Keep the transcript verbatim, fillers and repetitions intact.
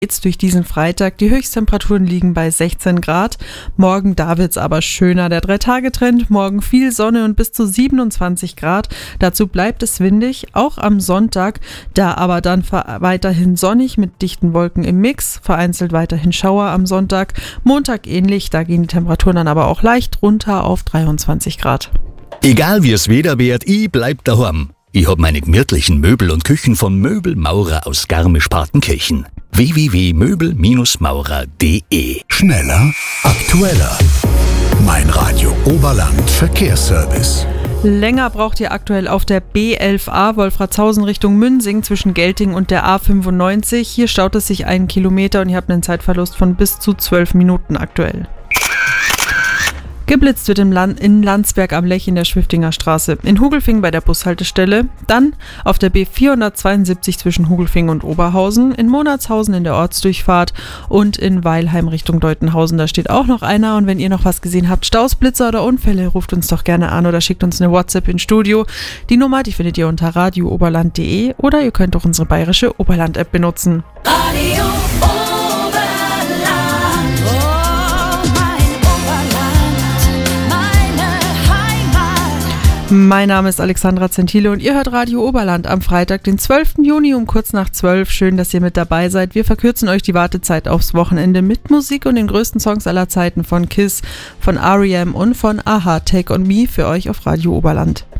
Jetzt durch diesen Freitag. Die Höchsttemperaturen liegen bei sechzehn Grad. Morgen, da wird's aber schöner. Der Drei-Tage-Trend, morgen viel Sonne und bis zu siebenundzwanzig Grad. Dazu bleibt es windig, auch am Sonntag. Da aber dann weiterhin sonnig mit dichten Wolken im Mix. Vereinzelt weiterhin Schauer am Sonntag. Montag ähnlich, da gehen die Temperaturen dann aber auch leicht runter auf dreiundzwanzig Grad. Egal wie es Wetter wird, ich bleib daheim. Ich hab meine gemütlichen Möbel und Küchen von Möbelmaurer aus Garmisch-Partenkirchen. w w w punkt möbel maurer punkt de. Schneller, aktueller. Mein Radio Oberland Verkehrsservice. Länger braucht ihr aktuell auf der B elf A Wolfratshausen Richtung Münsing zwischen Gelting und der A fünfundneunzig. Hier staut es sich einen Kilometer und ihr habt einen Zeitverlust von bis zu zwölf Minuten aktuell. Geblitzt wird im Land, in Landsberg am Lech in der Schwiftinger Straße, in Hugelfing bei der Bushaltestelle, dann auf der B vierhundertzweiundsiebzig zwischen Hugelfing und Oberhausen, in Monatshausen in der Ortsdurchfahrt und in Weilheim Richtung Deutenhausen. Da steht auch noch einer und wenn ihr noch was gesehen habt, Staus, Blitzer oder Unfälle, ruft uns doch gerne an oder schickt uns eine WhatsApp ins Studio. Die Nummer, die findet ihr unter radio oberland punkt de oder ihr könnt auch unsere bayerische Oberland-App benutzen. Radio Mein Name ist Alexandra Zentile und ihr hört Radio Oberland am Freitag, den zwölften Juni um kurz nach zwölf. Schön, dass ihr mit dabei seid. Wir verkürzen euch die Wartezeit aufs Wochenende mit Musik und den größten Songs aller Zeiten von Kiss, von R E M und von a-ha, Take on Me für euch auf Radio Oberland.